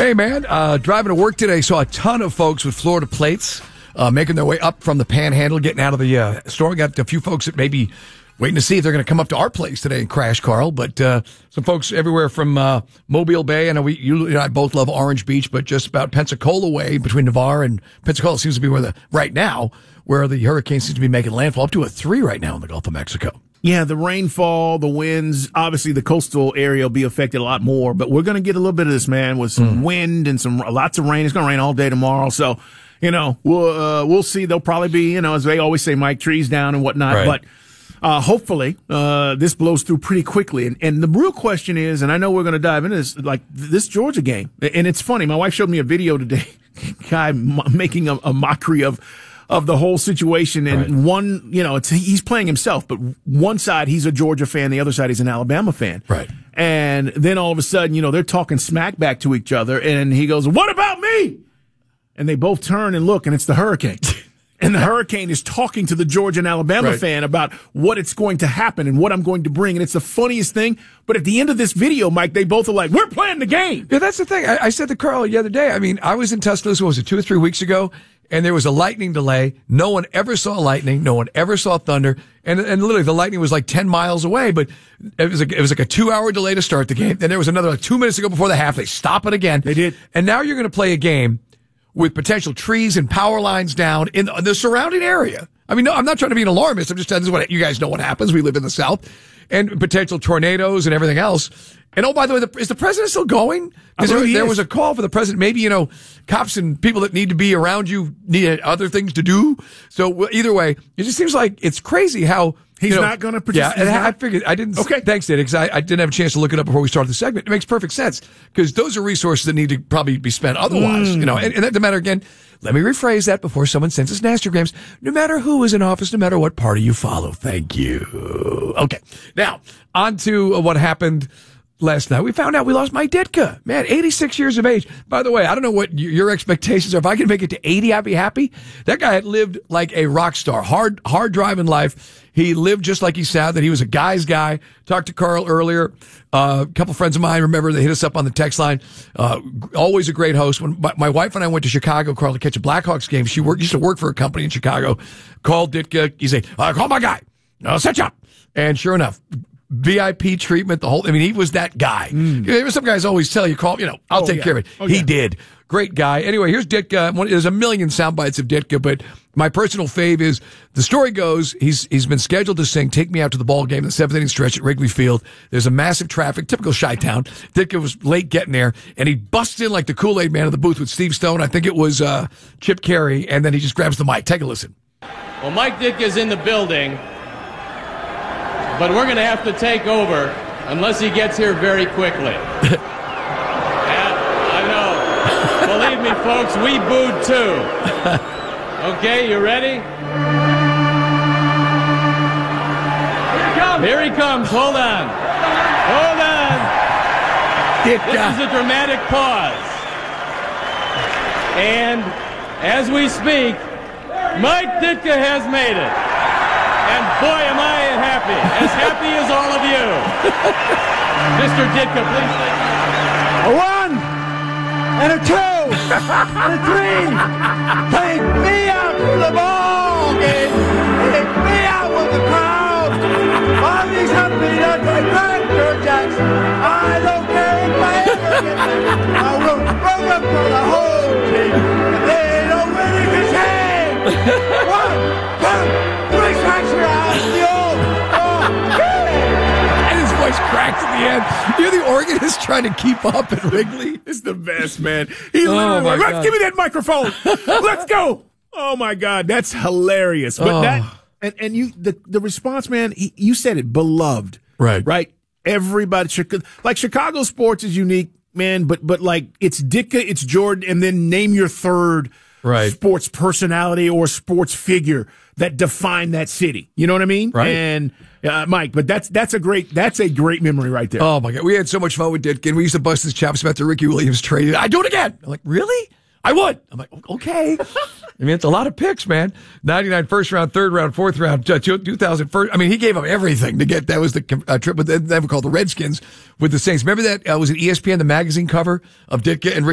Hey, man, driving to work today, saw a ton of folks with Florida plates making their way up from the Panhandle, getting out of the store. Got a few folks that may be waiting to see if they're going to come up to our place today and crash, Carl. But some folks everywhere from Mobile Bay. I know you and I both love Orange Beach, but just about Pensacola way between Navarre and Pensacola seems to be where the hurricane seems to be making landfall, up to a 3 right now in the Gulf of Mexico. Yeah, the rainfall, the winds, obviously the coastal area will be affected a lot more, but we're going to get a little bit of this, man, with some wind and lots of rain. It's going to rain all day tomorrow. So, we'll see. There'll probably be, as they always say, Mike, trees down and whatnot. Right. But hopefully this blows through pretty quickly. And the real question is, and I know we're going to dive into this, like this Georgia game. And it's funny. My wife showed me a video today, guy making a mockery of the whole situation. And one, he's playing himself, but one side he's a Georgia fan, the other side he's an Alabama fan. Right. And then all of a sudden, they're talking smack back to each other, and he goes, "What about me?" And they both turn and look, and it's the Hurricane. And the Hurricane is talking to the Georgia and Alabama fan about what it's going to happen and what I'm going to bring. And it's the funniest thing. But at the end of this video, Mike, they both are like, "We're playing the game." Yeah, that's the thing. I said to Carl the other day, I was in Tuscaloosa, was it 2 or 3 weeks ago? And there was a lightning delay. No one ever saw lightning. No one ever saw thunder. And literally the lightning was like 10 miles away, but it was like a 2-hour delay to start the game. Then there was another 2 minutes to go before the half. They stop it again. They did. And now you're going to play a game with potential trees and power lines down in the surrounding area. No, I'm not trying to be an alarmist. I'm just telling you you guys know what happens. We live in the South. And potential tornadoes and everything else. And by the way, is the president still going? Because there was a call for the president. Maybe, cops and people that need to be around you need other things to do. So either way, it just seems like it's crazy how he's not going to participate. Yeah, and I figured I didn't. Okay, thanks, Dave, because I didn't have a chance to look it up before we started the segment. It makes perfect sense because those are resources that need to probably be spent otherwise. And that doesn't matter again. Let me rephrase that before someone sends us Nastagrams. No matter who is in office, no matter what party you follow. Thank you. Okay. Now, on to what happened last night. We found out we lost Mike Ditka. Man, 86 years of age. By the way, I don't know what your expectations are. If I can make it to 80, I'd be happy. That guy had lived like a rock star. Hard driving life. He lived just like he sounded. He was a guy's guy. Talked to Carl earlier. A couple friends of mine, remember, they hit us up on the text line. Always a great host. When my wife and I went to Chicago, Carl, to catch a Blackhawks game, she used to work for a company in Chicago. Called Ditka. He said, "Call my guy. Set you up." And sure enough, VIP treatment, he was that guy. There were some guys always tell you, I'll take care of it. He did. Great guy. Anyway, here's Ditka. There's a million sound bites of Ditka, but my personal fave is, the story goes, he's been scheduled to sing Take Me Out to the Ball Game in the 7th inning stretch at Wrigley Field. There's a massive traffic, typical Chi-Town. Ditka was late getting there, and he busts in like the Kool-Aid man of the booth with Steve Stone. I think it was Chip Carey, and then he just grabs the mic. Take a listen. Well, Mike Ditka's in the building, but we're going to have to take over unless he gets here very quickly. I know. Believe me, folks, we booed too. Okay, you ready? Here he comes. Hold on. Hold on. This is a dramatic pause. And as we speak, Mike Ditka has made it. And boy, am I happy. As happy as all of you. Mr. Ditka, please take me. A 1 and a 2 and a 3. Take me out to the ball game. Take me out with the crowd. Bobby's happy to take back to Jackson. I don't care if I ever get there. I will bring up for the whole team. If they don't win it, it's game. 1, 2, 3 strikes you out. The old and his voice cracks at the end. You're the organist trying to keep up at Wrigley. It's the best, man. He literally like, give me that microphone. Let's go. Oh my God, that's hilarious. But the response, man, you said it, beloved. Right. Everybody, like Chicago sports is unique, man, but like it's Ditka, it's Jordan, and then name your third sports personality or sports figure that define that city. You know what I mean? Right. And Mike, but that's a great memory right there. Oh my God, we had so much fun with Ditka. We used to bust his chops about the Ricky Williams trade. I do it again. I'm like, really? I would. I'm like, okay. It's a lot of picks, man. 99 first round, third round, fourth round, 2000 first. He gave up everything to get. That was the trip with they were called the Redskins with the Saints. Remember that was an ESPN, the magazine cover of Ditka and Ricky